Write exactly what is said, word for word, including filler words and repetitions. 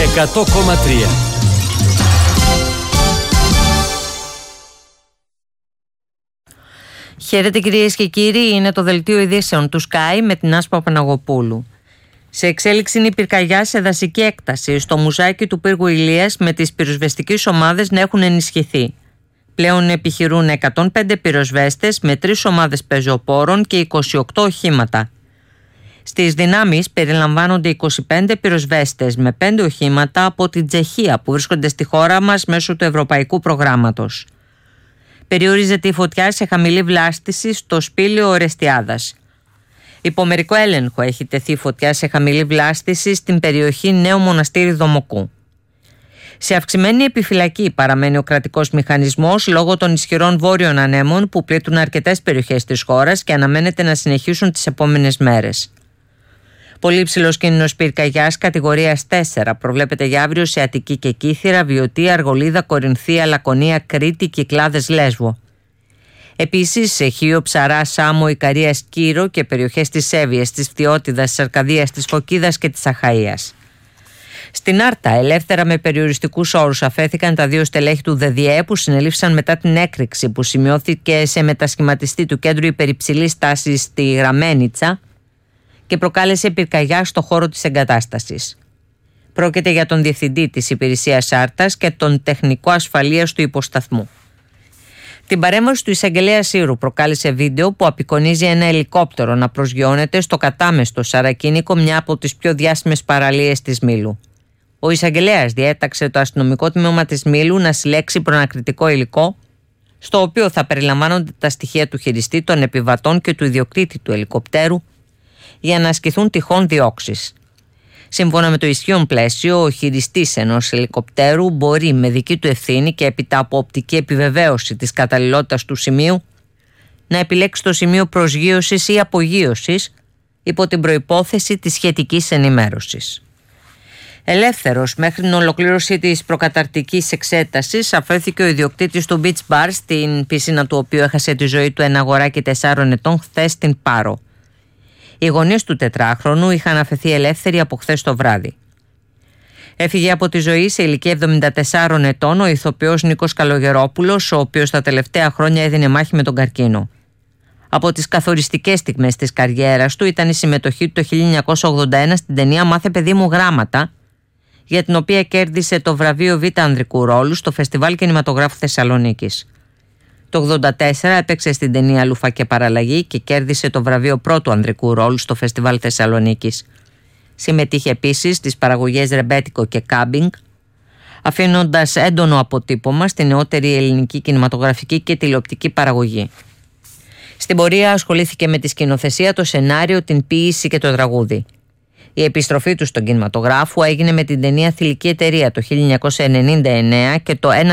εκατό κόμμα τρία. Χαίρετε κυρίες και κύριοι, είναι το δελτίο ειδήσεων του Sky με την Άσπα Παναγοπούλου. Σε εξέλιξη είναι η πυρκαγιά σε δασική έκταση στο μουζάκι του πύργου Ηλίας, με τις πυροσβεστικές ομάδες να έχουν ενισχυθεί. Πλέον επιχειρούν εκατόν πέντε πυροσβέστες με τρεις ομάδες πεζοπόρων και είκοσι οκτώ οχήματα. Στις δυνάμεις περιλαμβάνονται είκοσι πέντε πυροσβέστες με πέντε οχήματα από την Τσεχία που βρίσκονται στη χώρα μας μέσω του ευρωπαϊκού προγράμματος. Περιορίζεται η φωτιά σε χαμηλή βλάστηση στο σπήλαιο Ορεστιάδας. Υπό μερικό έλεγχο έχει τεθεί φωτιά σε χαμηλή βλάστηση στην περιοχή Νέο Μοναστήρι Δομοκού. Σε αυξημένη επιφυλακή παραμένει ο κρατικός μηχανισμός λόγω των ισχυρών βόρειων ανέμων που πλήττουν αρκετές περιοχές της χώρας και αναμένεται να συνεχίσουν τις επόμενες μέρες. Πολύ υψηλός κίνδυνος πυρκαγιάς κατηγορίας τέσσερα προβλέπεται για αύριο σε Αττική και Κύθυρα, Βιωτή, Αργολίδα, Κορινθία, Λακωνία, Κρήτη, Κυκλάδες, Λέσβο. Επίσης σε Χίο, Ψαρά, Σάμο, Ικαρία, Σκύρο και περιοχές της Εύβοιας, της Φτιώτιδας, της Αρκαδίας, της Φωκίδας και της Αχαΐας. Στην Άρτα, ελεύθερα με περιοριστικούς όρους αφέθηκαν τα δύο στελέχη του ΔΔΕ που συνελήφθησαν μετά την έκρηξη που σημειώθηκε σε μετασχηματιστή του κέντρου υπερυψηλής τάσης στη Γραμμένιτσα και προκάλεσε πυρκαγιά στο χώρο της εγκατάστασης. Πρόκειται για τον διευθυντή της υπηρεσίας Άρτας και τον τεχνικό ασφαλείας του υποσταθμού. Την παρέμβαση του εισαγγελέα Σύρου προκάλεσε βίντεο που απεικονίζει ένα ελικόπτερο να προσγειώνεται στο κατάμεστο Σαρακίνικο, μια από τις πιο διάσημες παραλίες της Μήλου. Ο εισαγγελέας διέταξε το αστυνομικό τμήμα της Μήλου να συλλέξει προανακριτικό υλικό, στο οποίο θα περιλαμβάνονται τα στοιχεία του χειριστή, των επιβατών και του ιδιοκτήτη του ελικοπτέρου, για να ασκηθούν τυχόν διώξεις. Σύμφωνα με το ισχύον πλαίσιο, ο χειριστής ενός ελικοπτέρου μπορεί με δική του ευθύνη και έπειτα από οπτική επιβεβαίωση της καταλληλότητας του σημείου να επιλέξει το σημείο προσγείωσης ή απογείωσης υπό την προϋπόθεση της σχετικής ενημέρωσης. Ελεύθερος μέχρι την ολοκλήρωση της προκαταρτικής εξέτασης αφέθηκε ο ιδιοκτήτης του Beach Bar, στην πισίνα του οποίου έχασε τη ζωή του ένα αγοράκι τεσσάρων ετών χθες στην Πάρο. Οι γονείς του τετράχρονου είχαν αφαιθεί ελεύθεροι από χθες το βράδυ. Έφυγε από τη ζωή σε ηλικία εβδομήντα τεσσάρων ετών ο ηθοποιός Νίκος Καλογερόπουλος, ο οποίος τα τελευταία χρόνια έδινε μάχη με τον καρκίνο. Από τις καθοριστικές στιγμές της καριέρας του ήταν η συμμετοχή του το χίλια εννιακόσια ογδόντα ένα στην ταινία «Μάθε παιδί μου γράμματα», για την οποία κέρδισε το βραβείο Β' Ανδρικού Ρόλου στο Φεστιβάλ Κινηματογράφου Θεσσαλονίκης. Το ογδόντα τέσσερα έπαιξε στην ταινία «Λούφα και Παραλλαγή» και κέρδισε το βραβείο Πρώτου Ανδρικού Ρόλου στο Φεστιβάλ Θεσσαλονίκης. Συμμετείχε επίσης στις παραγωγές «Ρεμπέτικο» και «Κάμπινγκ», αφήνοντας έντονο αποτύπωμα στη νεότερη ελληνική κινηματογραφική και τηλεοπτική παραγωγή. Στην πορεία ασχολήθηκε με τη σκηνοθεσία, το σενάριο, την ποίηση και το τραγούδι. Η επιστροφή του στον κινηματογράφο έγινε με την ταινία «Θηλυκή εταιρεία» το χίλια εννιακόσια ενενήντα εννέα και το «Ένα